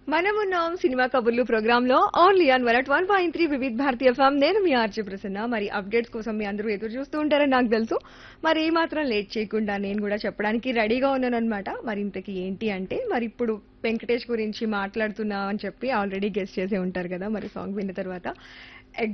మనమున్నాం సినిమా కబుర్లు ప్రోగ్రామ్ లో only on 101.3 Vividh Bharatiya FM. నేను మీ ఆర్జే ప్రసన్న. మరి అప్డేట్స్ కోసం మీ అందరూ ఎదురు చూస్తూ ఉంటారని నాకు తెలుసు. మరి ఏ మాత్రం లేట్ చేయకుండా నేను కూడా చెప్పడానికి రెడీగా ఉన్నాను అనమాట. మరి ఇంతకీ ఏంటి అంటే మరి ఇప్పుడు వెంకటేష్ గురించి మాట్లాడుతున్నా అని చెప్పి ఆల్రెడీ గెస్ట్ చేసే ఉంటారు కదా మరి సాంగ్ విన్న తర్వాత.